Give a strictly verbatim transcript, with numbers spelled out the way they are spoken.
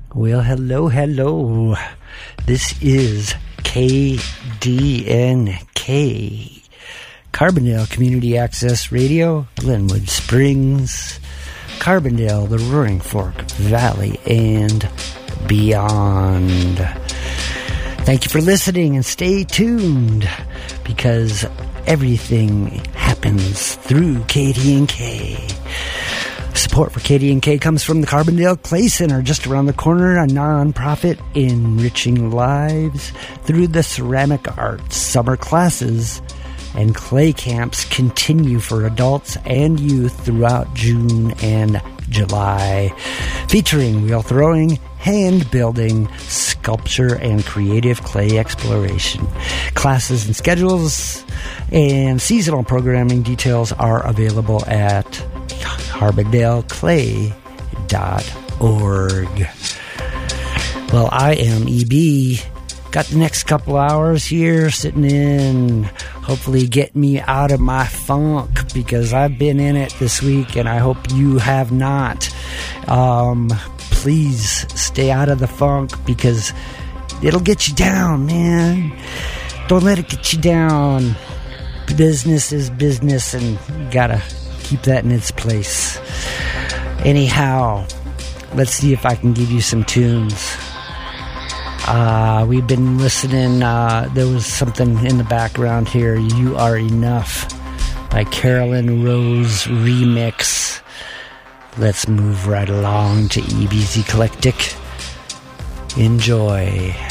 Well, hello, hello. This is K D N K, Carbondale Community Access Radio, Glenwood Springs, Carbondale, the Roaring Fork Valley, and beyond. Thank you for listening, and stay tuned, because everything happens through K D N K. Support for K D N K comes from the Carbondale Clay Center, just around the corner, a non-profit enriching lives through the ceramic arts. Summer classes and clay camps continue for adults and youth throughout June and July, featuring wheel throwing, hand building, sculpture, and creative clay exploration. Classes and schedules and seasonal programming details are available at carbondale clay dot org. Well, I am E B. Got the next couple hours here sitting in, hopefully get me out of my funk, because I've been in it this week and I hope you have not. Um, please stay out of the funk, because it'll get you down, man. Don't let it get you down. Business is business, and you gotta keep that in its place. Anyhow, let's see if I can give you some tunes. Uh, we've been listening. Uh, there was something in the background here. You Are Enough by Carolyn Rose remix. Let's move right along to E B Z Eclectic. Enjoy.